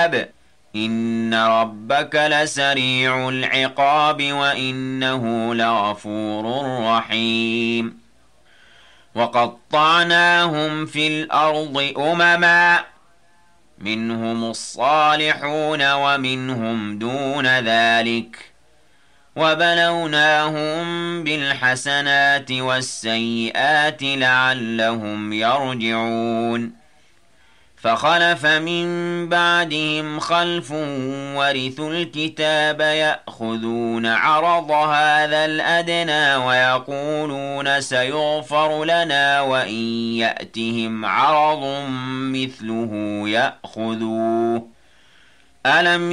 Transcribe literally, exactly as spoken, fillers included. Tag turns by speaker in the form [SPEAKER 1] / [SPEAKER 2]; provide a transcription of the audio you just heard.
[SPEAKER 1] العذاب إن ربك لسريع العقاب وإنه لغفور رحيم وقطعناهم في الأرض أمما منهم الصالحون ومنهم دون ذلك وبلوناهم بالحسنات والسيئات لعلهم يرجعون فخلف من بعدهم خلف ورثوا الكتاب يأخذون عرض هذا الأدنى ويقولون سيغفر لنا وإن يأتهم عرض مثله يأخذوه ألم